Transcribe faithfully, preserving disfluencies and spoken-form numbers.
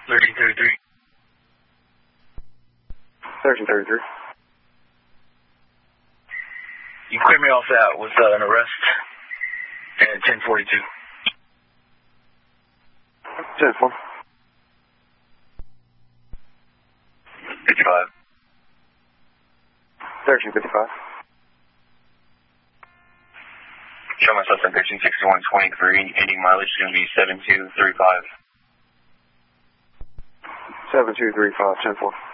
thirteen thirty-three. thirteen thirty-three. You clear me off that with uh, an arrest and ten forty-two. ten four. fifty-five. thirteen fifty-five. Show myself at thirteen sixty-one twenty-three. Ending mileage is going to be seven two three five. seven two three five, ten four.